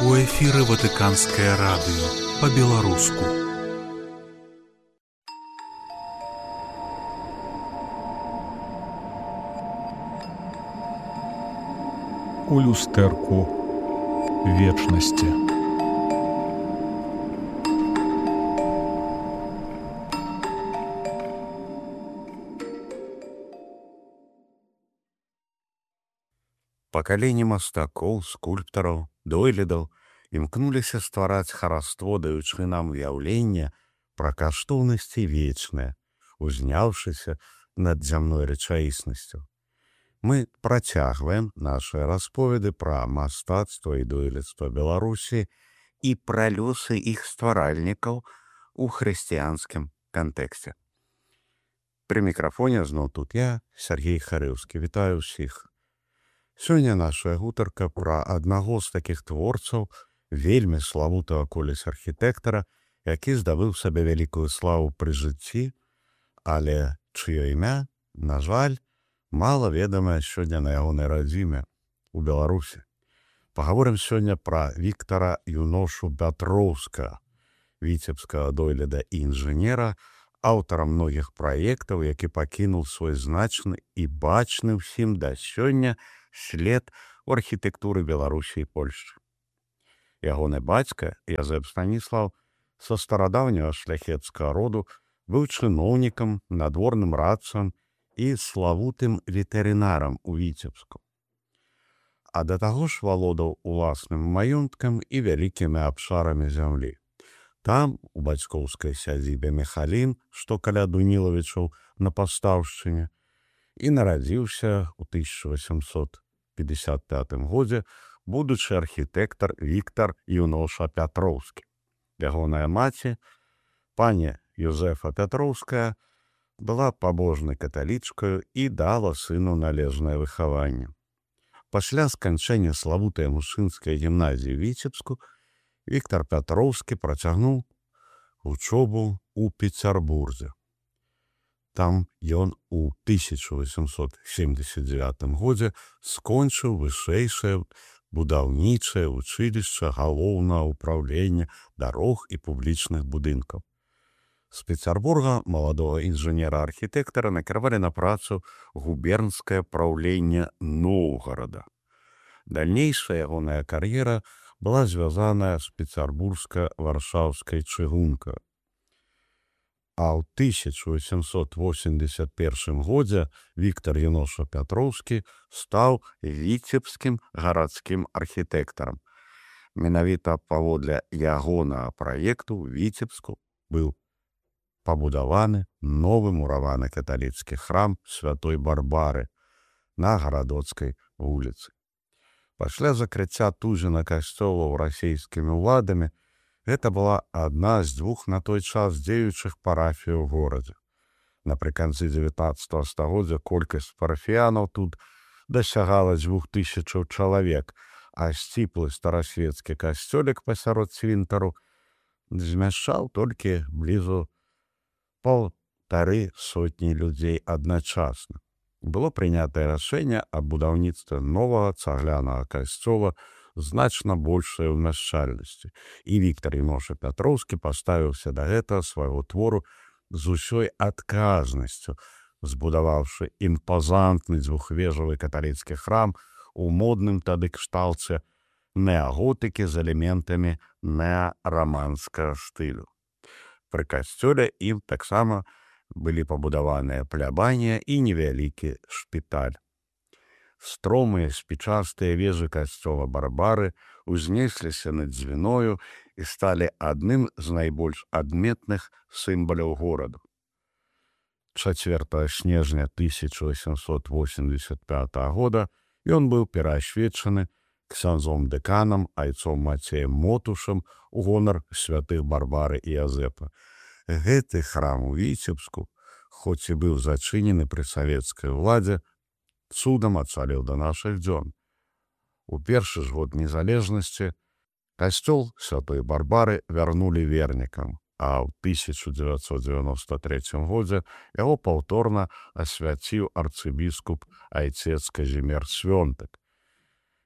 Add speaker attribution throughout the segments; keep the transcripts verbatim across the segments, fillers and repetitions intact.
Speaker 1: У эфіры Ватыканскае радыё па-беларуску. У люстэрку вечнасці.
Speaker 2: Пакаленні мастакоў, скульптараў, дойлідаў імкнуліся ствараць хараство, даючы нам уяўленне пра каштоўнасці вечныя, узняўшыся над зямной рэчаіснасцю. Мы працягваем нашыя расповеды пра мастацтва і дойлідства Беларусі і пра лёсы іх стваральнікаў у хрысціянскім кантэксце. Пры мікрафоне зноў тут я, Сергей Харыўскі, вітаю ўсіх. Сёння наша гутарка пра аднаго з такіх творцаў, вельмі славутага колісь архітэктара, які здабыў сабе вялікую славу пры жыцці, але чыё імя, на жаль, мала ведамае сёння на ягонай радзіме у Беларусі. Пагаворым сёння пра Віктара Юношу Пятроўскага, віцебскага дойліда і інжынера, аўтара многіх праектаў, які пакінуў свой значны і бачны ўсім да сёння след у архітэктуры Беларусі і Польшчы. Ягоны бацька, Язэп Станіслаў, са старадаўняга шляхецкага роду, быў чыноўнікам, надворным радцам і славутым ветэрынарам у Віцебску. А да таго ж валодаў уласным маёнткам і вялікімі абшарамі зямлі. Там, у бацькоўскай сядзібе Міхалін, што каля Дунілавічаў на Пастаўшчыне, і нарадзіўся ў тысяча васямсот пятьдесят пятым годзе будучы архітэктар Віктар Юноша Пятроўскі. Ягоная маці, пані Юзэфа Пятроўская, была пабожнай каталічкаю і дала сыну належнае выхаванне. Пасля сканчэння славутай мужчынскай гімназіі Віцебску Віктар Пятроўскі працягнуў вучобу ў Пецярбурзе. Там ён у тысяча васямсот семьдесят девятым годзе скончыў вышэйшае будаўнічае вучылішча галоўнага ўпраўлення дарог і публічных будынкаў. З Пецярбурга маладога інжынера-архітэктара накіравалі на працу губернскае праўленне Новгарада. Дальнейшая ягоная кар'ера была звязаная з пецярбургска-варшаўскай чыгункай. А ў тысяча васямсот восемьдесят першым годзе Віктар Юноша Пятроўскі стаў віцебскім гарадскім архітэктарам. Менавіта паводле ягонага праекту ў Віцебску быў пабудаваны новы мураваны каталіцкі храм святой Барбары на Гарадоцкай вуліцы. Пасля закрыцця тузіна касцёлаў расійскімі ўладамі гэта была адна з дзвюх на той час дзеючых парафій у горадзе. Напрыканцы дзевятнаццатага стагоддзя колькасць парафіянаў тут дасягала дзвюх тысячаў чалавек, а сціплы старасвецкі касцёлік пасярод цвінтару змяшчаў толькі блізу паўтары сотні людзей адначасна. Было прынятае рашэнне аб будаўніцтве новага цаглянага касцёла значна большай умяшчальнасці, і Віктар Юноша Пятроўскі паставіўся да гэтага свайго твору з усёй адказнасцю, збудаваўшы імпазантны дзвюхвежавы каталіцкі храм у модным тады кшталце неаготыкі з элементамі неараманскага стылю. Пры касцёле ім таксама былі пабудаваныя плябанія і невялікі шпіталь. Стромыя спічастыя вежы касцёла Барбары узнесліся над дзвіною і сталі адным з найбольш адметных сімваляў гораду. чацвёртага снежня тысяча васямсот восемьдесят пятага года ён быў пераасвечаны ксяндзом-дэканам айцом Мацеем Мотушам у гонар святых Барбары і Язэпа. Гэты храм у Віцебску, хоць і быў зачынены пры савецкай уладзе, цудам ацалеў да нашых дзён. У першы ж год незалежнасці касцёл святой Барбары вярнулі вернікам, а ў тысяча дзевяцьсот дзевяноста трэцім годзе яго паўторна асвяціў арцыбіскуп айцец Казімір Свёнтак.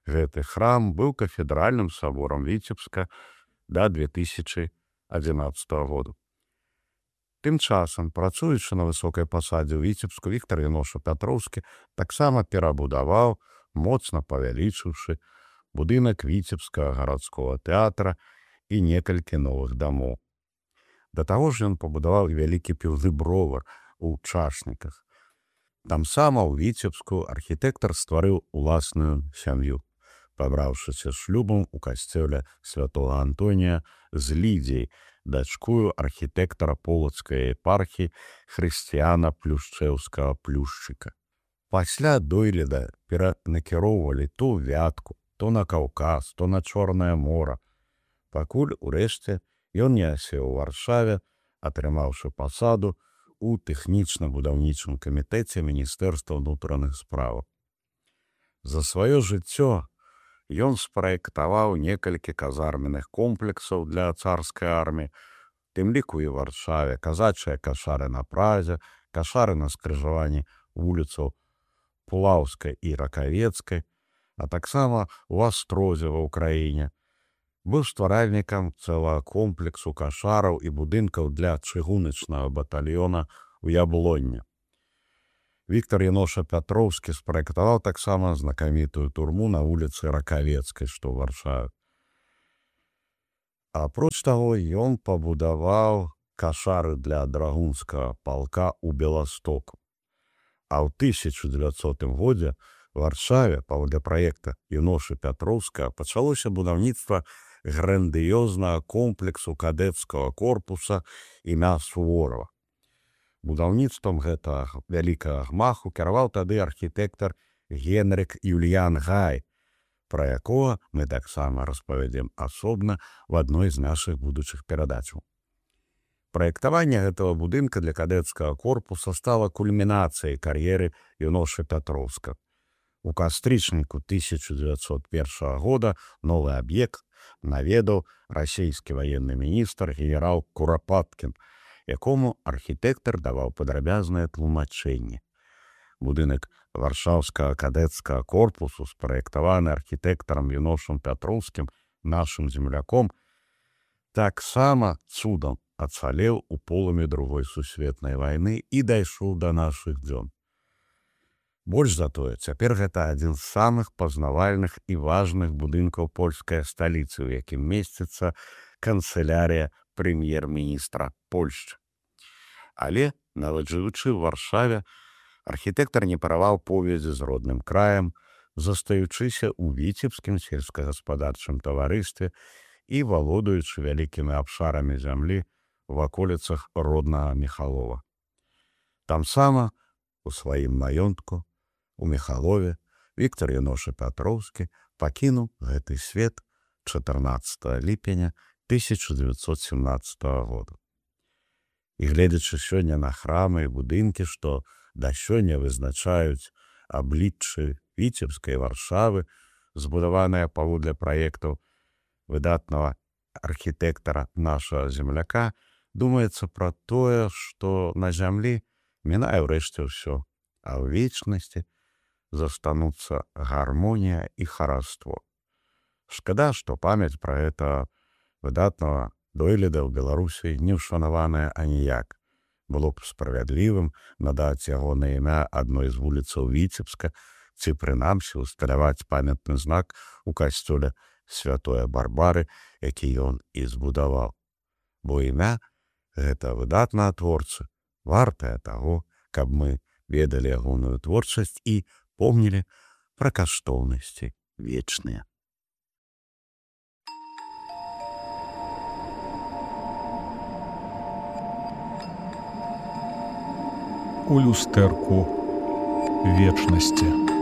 Speaker 2: Гэты храм быў кафедральным саборам Віцебска да две тысячы адзінаццатага году. Тым часам, працуючы на высокай пасадзе ў Віцебску, Віктар Яноша Пятроўскі таксама перабудаваў, моцна павялічыўшы будынак Віцебскага гарадскога тэатра і некалькі новых дамоў. Да таго ж ён пабудаваў і вялікі піўны бровар у Чашніках. Тамсама ў Віцебску архітэктар стварыў уласную сям'ю, пабраўшыся шлюбам у касцёле святога Антонія з Лідзяй, дачкою архітэктара полацкай епархіі Хрысціяна Плюшчэўскага Плюшчыка. Пасля дойліда перанакіроўвалі то ў Вятку, то на Каўказ, то на Чорнае мора, пакуль урэшце ён не асеў у Варшаве, атрымаўшы пасаду у тэхнічна-будаўнічым камітэце Міністэрства ўнутраных спраў. За сваё жыццё ён спраектаваў некалькі казарменных комплексаў для царскай арміі, тым ліку і Варшаве, казачыя кашары на Празе, кашары на скрыжаванні вуліцаў Пулаўскай і Ракавецкай, а таксама ў Астрозе ва ўкраіне. Быў стваральнікам цэлага комплексу кашараў і будынкаў для чыгуначнага батальёна ў Яблонне. Віктар Яноша Пятроўскі спраектаваў таксама знакамітую турму на вуліцы Ракавецкай, што ў Варшаве. Апроч таго, ён пабудаваў кашары для драгунскага палка ў Беластоку. А ў тысяча дзевяцьсотым годзе ў Варшаве, паводле праекта Яноши Пятроўскага, пачалося будаўніцтва грандыёзнага комплексу кадэцкага корпуса імя Суворова. Будаўніцтвам гэтага вялікага гмаху кіраваў тады архітэктар Генрік Юліян Гай, пра якога мы таксама распавядзем асобна в адной з нашых будучых перадачаў. Праектаванне гэтага будынка для кадэцкага корпуса стала кульмінацыяй кар'еры Яноши Пятроўскага. У кастрычніку тысяча дзевяцьсот першага года новы аб'ект наведаў расійскі ваенны міністр генерал Курапаткін, якому архітэктар даваў падрабязнае тлумачэнне. Будынак варшаўскага кадэцкага корпусу, спраектаваны архітэктарам Яношам Пятроўскім, нашым земляком, таксама цудам ацалеў у полымі Другой сусветнай вайны і дайшоў да нашых дзён. Больш за тое, цяпер гэта адзін з самых пазнавальных і важных будынкаў польскай сталіцы, у якім месціцца канцылярыя прэм'ер-міністра Польшчы. Але, нават жывучы ў Варшаве, архітэктар не параваў повязі з родным краем, застаючыся ў Віцебскім сельскагаспадарчым таварыстве і валодаючы вялікімі абшарамі зямлі ў ваколіцах роднага Міхалова. Тамсама, у сваім маёнтку, у Міхалове, Віктар Яноша Пятроўскі пакінуў гэты свет чатырнаццатага ліпеня тысяча дзевяцьсот сямнаццатага года. І гледзячы сёння на храмы і будынкі, што да сёння вызначаюць абліччы Віцебскай Варшавы, збудаваныя паводле праектаў выдатнага архітэктара нашага земляка, думаецца пра тое, што на зямлі мінае ўрэшце ўсё, а ў вечнасці застануцца гармонія і хараство. Шкада, што памяць пра гэта выдатнага дойліда ў Беларусі не ўшанаваная аніяк. Было б справядлівым надаць яго на імя адной з вуліцаў Віцебска ці прынамсі усталяваць памятны знак у касцёле Святое Барбары, які ён і збудаваў. Бо імя гэта выдатная творца, вартая таго, каб мы ведалі ягоную творчасць і помнілі пра каштоўнасці вечныя.
Speaker 1: У люстэрку вечнасці.